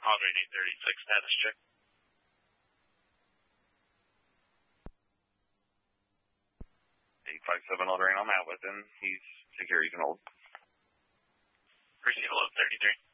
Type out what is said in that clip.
Hogger 836 status check. I'll drain on that with him. He's secure, you can hold. Receive 1133.